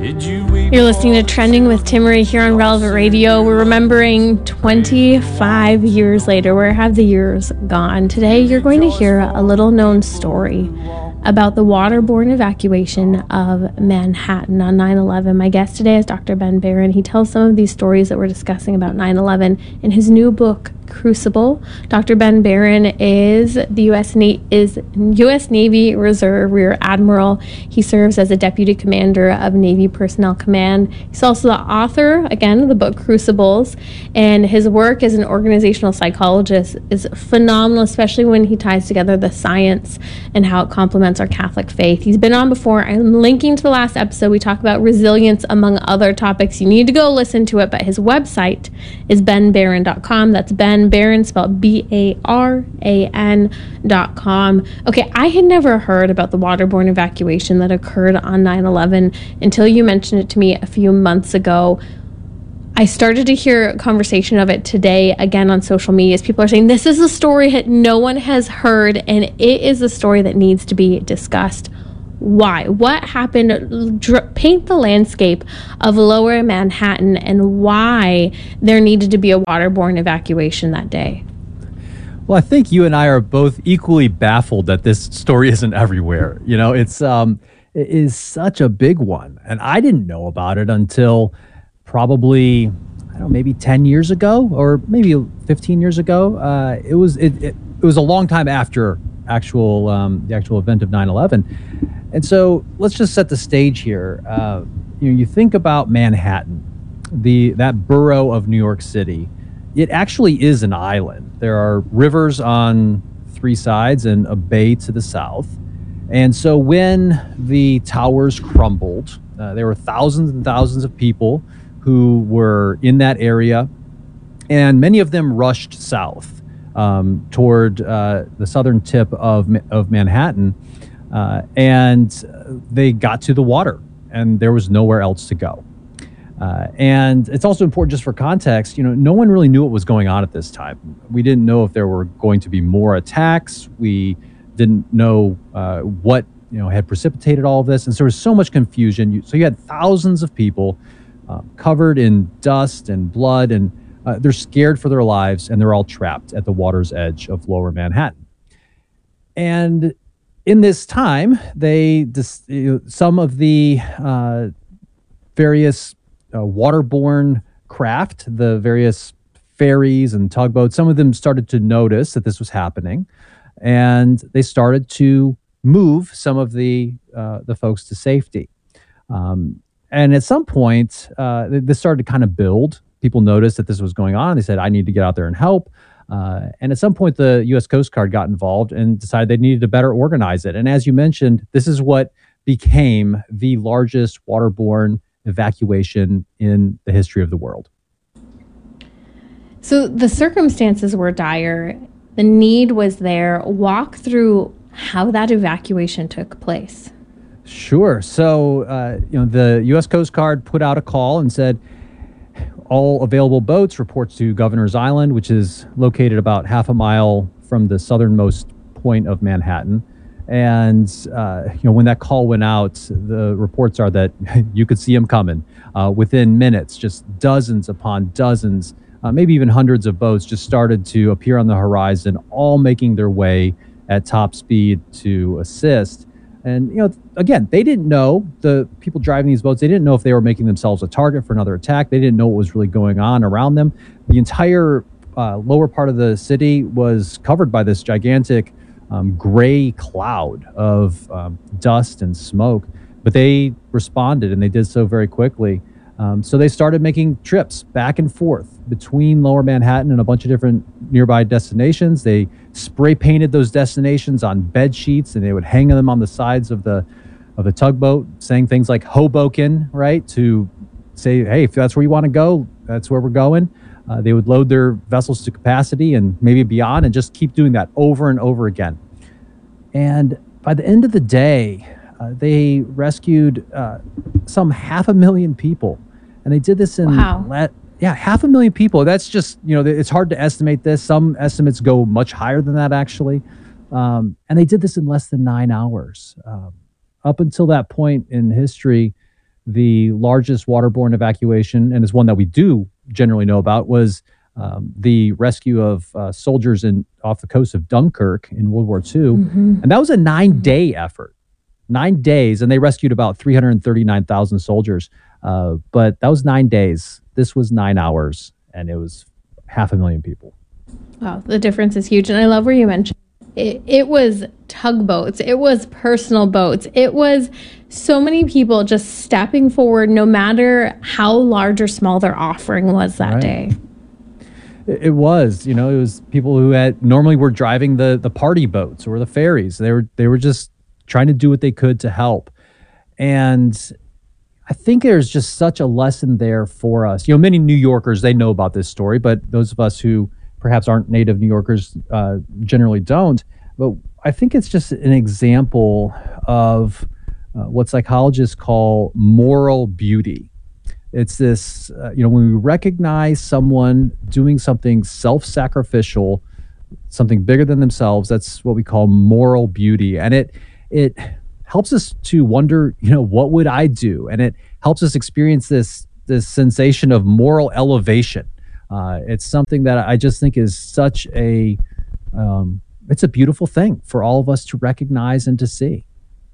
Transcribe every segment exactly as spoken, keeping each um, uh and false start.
You're listening to Trending with Timmerie here on Relevant Radio. We're remembering twenty-five years later. Where have the years gone? Today, you're going to hear a little known story about the waterborne evacuation of Manhattan on nine eleven. My guest today is Doctor Ben Baron. He tells some of these stories that we're discussing about nine eleven in his new book, Crucible. Doctor Ben Baron is the U S Na- is U S Navy Reserve Rear Admiral. He serves as a Deputy Commander of Navy Personnel Command. He's also the author, again, of the book Crucibles, and his work as an organizational psychologist is phenomenal, especially when he ties together the science and how it complements our Catholic faith. He's been on before. I'm linking to the last episode. We talk about resilience, among other topics. You need to go listen to it, but his website is ben baron dot com. That's Ben Baron, spelled B A R A N dot com. Okay, I had never heard about the waterborne evacuation that occurred on nine eleven until you mentioned it to me a few months ago. I started to hear a conversation of it today again on social media as people are saying this is a story that no one has heard, and it is a story that needs to be discussed. Why? What happened? Dr- paint the landscape of Lower Manhattan and why there needed to be a waterborne evacuation that day. Well, I think you and I are both equally baffled that this story isn't everywhere. You know, it's um, it is such a big one, and I didn't know about it until probably I don't know, maybe ten years ago or maybe fifteen years ago. Uh, it was it, it it was a long time after actual um, the actual event of nine eleven. And so let's just set the stage here. Uh, you know, you think about Manhattan, the that borough of New York City. It actually is an island. There are rivers on three sides and a bay to the south. And so when the towers crumbled, uh, there were thousands and thousands of people who were in that area, and many of them rushed south um, toward uh, the southern tip of of Manhattan. Uh, and they got to the water, and there was nowhere else to go. Uh, and it's also important, just for context, you know, no one really knew what was going on at this time. We didn't know if there were going to be more attacks. We didn't know uh, what, you know, had precipitated all of this. And so there was so much confusion. You, so you had thousands of people uh, covered in dust and blood, and uh, they're scared for their lives, and they're all trapped at the water's edge of Lower Manhattan. And in this time, they dis, you know, some of the uh, various uh, waterborne craft, the various ferries and tugboats, some of them started to notice that this was happening, and they started to move some of the uh, the folks to safety. Um, and at some point, uh, this started to kind of build. People noticed that this was going on. They said, "I need to get out there and help." Uh, and at some point, the U S Coast Guard got involved and decided they needed to better organize it. And as you mentioned, this is what became the largest waterborne evacuation in the history of the world. So the circumstances were dire. The need was there. Walk through how that evacuation took place. Sure. So, uh, you know, the U S Coast Guard put out a call and said, all available boats report to Governor's Island, which is located about half a mile from the southernmost point of Manhattan. And, uh, you know, when that call went out, the reports are that you could see them coming uh, within minutes. Just dozens upon dozens, uh, maybe even hundreds of boats just started to appear on the horizon, all making their way at top speed to assist. And, you know, again, they didn't know, the people driving these boats, they didn't know if they were making themselves a target for another attack. They didn't know what was really going on around them. The entire uh, lower part of the city was covered by this gigantic um, gray cloud of um, dust and smoke. But they responded, and they did so very quickly. Um, so they started making trips back and forth between Lower Manhattan and a bunch of different nearby destinations. They spray painted those destinations on bed sheets, and they would hang them on the sides of the of the tugboat, saying things like Hoboken, right, to say, hey, if that's where you want to go, that's where we're going. Uh, they would load their vessels to capacity and maybe beyond, and just keep doing that over and over again. And by the end of the day, uh, they rescued uh, some half a million people. And they did this in, wow. la- yeah, half a million people. That's just, you know, it's hard to estimate this. Some estimates go much higher than that, actually. Um, and they did this in less than nine hours. Um, up until that point in history, the largest waterborne evacuation, and is one that we do generally know about, was um, the rescue of uh, soldiers in off the coast of Dunkirk in World War two. Mm-hmm. And that was a nine-day effort. Nine days, and they rescued about three hundred thirty-nine thousand soldiers. Uh, but that was nine days. This was nine hours, and it was half a million people. Wow, the difference is huge. And I love where you mentioned it, it was tugboats. It was personal boats. It was so many people just stepping forward, no matter how large or small their offering was that right. day. It, it was, you know, it was people who had normally were driving the the party boats or the ferries. They were they were just trying to do what they could to help. And I think there's just such a lesson there for us. You know, many New Yorkers, they know about this story, but those of us who perhaps aren't native New Yorkers uh, generally don't. But I think it's just an example of uh, what psychologists call moral beauty. It's this, uh, you know, when we recognize someone doing something self-sacrificial, something bigger than themselves, that's what we call moral beauty. And it it helps us to wonder, you know, what would I do? And it helps us experience this this sensation of moral elevation. Uh, it's something that I just think is such a, um, it's a beautiful thing for all of us to recognize and to see.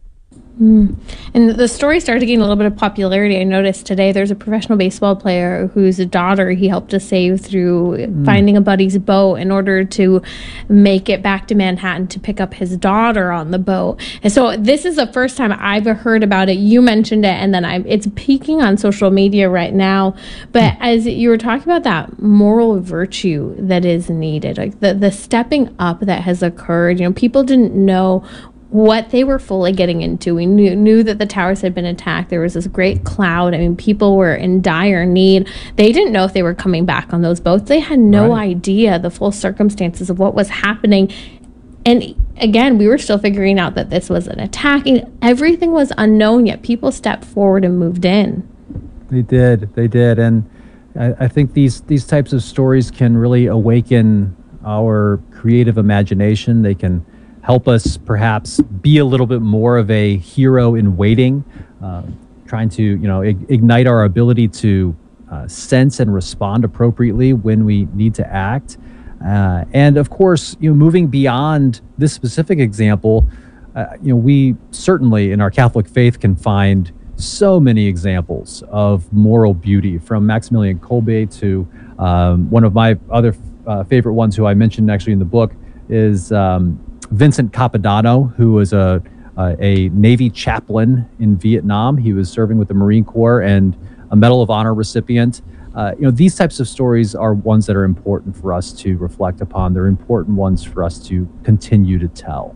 Mm. And the story started getting a little bit of popularity. I noticed today there's a professional baseball player whose daughter he helped to save through mm. finding a buddy's boat in order to make it back to Manhattan to pick up his daughter on the boat. And so this is the first time I've heard about it. You mentioned it, and then I'm, it's peaking on social media right now. But mm. as you were talking about that moral virtue that is needed, like the, the stepping up that has occurred, you know, people didn't know what they were fully getting into. We knew, knew that the towers had been attacked. There was this great cloud. I mean, people were in dire need. They didn't know if they were coming back on those boats. They had no right. idea the full circumstances of what was happening. And again, we were still figuring out that this was an attack. Everything was unknown, yet people stepped forward and moved in. They did. They did. And I, I think these, these types of stories can really awaken our creative imagination. They can help us perhaps be a little bit more of a hero in waiting, uh, trying to, you know, ig- ignite our ability to uh, sense and respond appropriately when we need to act. Uh, and of course, you know, moving beyond this specific example, uh, you know, we certainly in our Catholic faith can find so many examples of moral beauty, from Maximilian Kolbe to um, one of my other uh, favorite ones who I mentioned actually in the book is um, Vincent Capodanno, who was a uh, a Navy chaplain in Vietnam. He was serving with the Marine Corps and a Medal of Honor recipient. Uh, you know, these types of stories are ones that are important for us to reflect upon. They're important ones for us to continue to tell.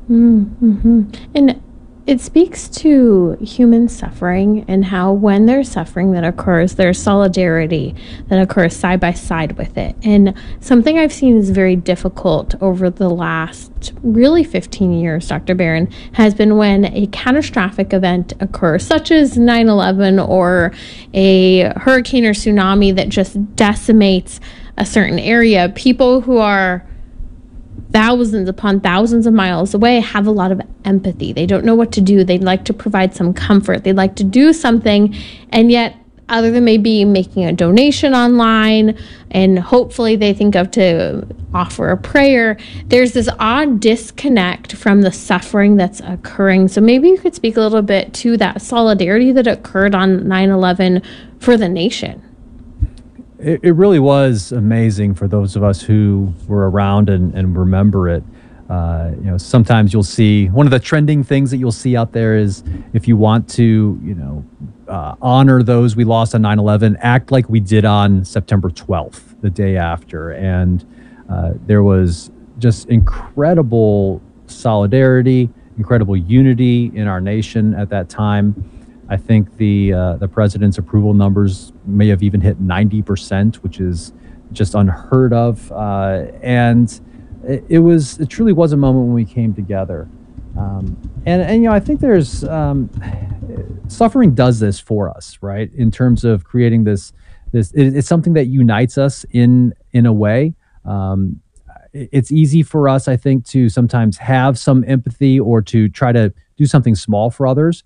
Mm-hmm. And it speaks to human suffering and how when there's suffering that occurs, there's solidarity that occurs side by side with it. And something I've seen is very difficult over the last really fifteen years, Doctor Barron, has been when a catastrophic event occurs, such as nine eleven or a hurricane or tsunami that just decimates a certain area. People who are thousands upon thousands of miles away have a lot of empathy. They don't know what to do. They'd like to provide some comfort. They'd like to do something, and yet other than maybe making a donation online and hopefully they think of to offer a prayer, there's this odd disconnect from the suffering that's occurring. So maybe you could speak a little bit to that solidarity that occurred on nine eleven for the nation. It, it really was amazing for those of us who were around and, and remember it. Uh, you know, sometimes you'll see one of the trending things that you'll see out there is if you want to, you know, uh, honor those we lost on nine eleven, act like we did on September twelfth, the day after. And uh, there was just incredible solidarity, incredible unity in our nation at that time. I think the uh, the president's approval numbers may have even hit ninety percent, which is just unheard of. Uh, and it, it was it truly was a moment when we came together. Um, and, and, you know, I think there's um, suffering does this for us, right? In terms of creating this, this it, it's something that unites us in in a way. Um, it, it's easy for us, I think, to sometimes have some empathy or to try to do something small for others.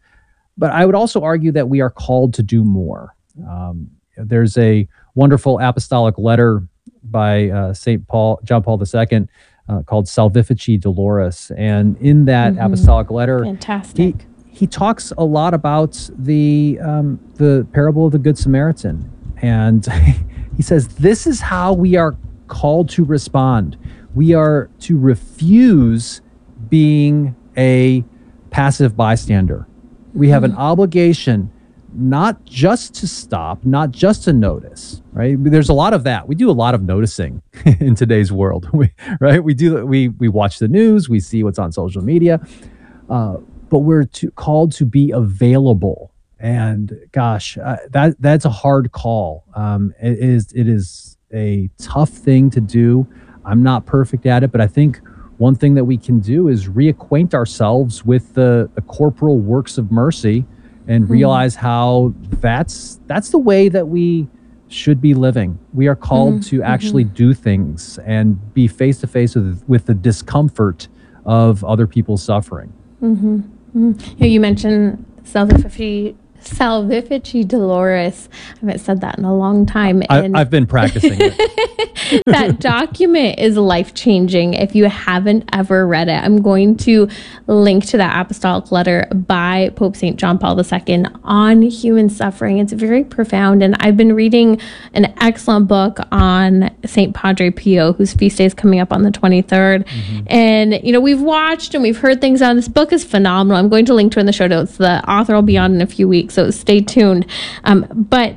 But I would also argue that we are called to do more. Um, there's a wonderful apostolic letter by uh, Saint Paul, John Paul the Second, uh, called Salvifici Doloris, and in that mm-hmm. apostolic letter, fantastic. He, he talks a lot about the um, the parable of the Good Samaritan, and he says this is how we are called to respond. We are to refuse being a passive bystander. We have an obligation not just to stop, not just to notice, right? There's a lot of that. We do a lot of noticing in today's world, we, right? We do. We we watch the news, we see what's on social media, uh, but we're to, called to be available. And gosh, uh, that that's a hard call. Um, it is it is a tough thing to do. I'm not perfect at it, but I think one thing that we can do is reacquaint ourselves with the, the corporal works of mercy and realize mm-hmm. how that's that's the way that we should be living. We are called mm-hmm. to actually mm-hmm. do things and be face to face with with the discomfort of other people's suffering. Mm-hmm. Mm-hmm. You mentioned Salvifici Salvifici Doloris. I haven't said that in a long time. I, and I've been practicing it. That document is life-changing. If you haven't ever read it, I'm going to link to that apostolic letter by Pope Saint John Paul the Second on human suffering. It's very profound. And I've been reading an excellent book on Saint Padre Pio, whose feast day is coming up on the twenty-third. Mm-hmm. And, you know, we've watched and we've heard things on this book is phenomenal. I'm going to link to it in the show notes. The author will be on in a few weeks, so stay tuned. Um, but